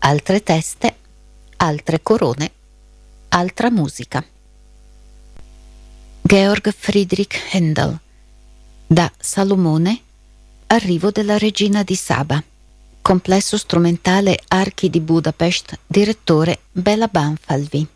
altre teste, altre corone, altra musica. Georg Friedrich Händel. Da Salomone, Arrivo della regina di Saba. Complesso strumentale Archi di Budapest, direttore Bela Banfalvi.